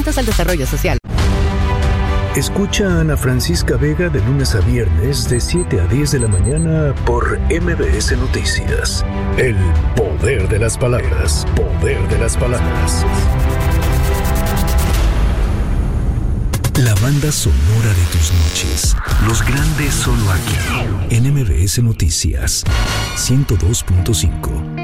atentos al desarrollo social. Escucha a Ana Francisca Vega de lunes a viernes de 7 a 10 de la mañana por MBS Noticias. El poder de las palabras. Poder de las palabras. La banda sonora de tus noches. Los grandes solo aquí. En MBS Noticias 102.5.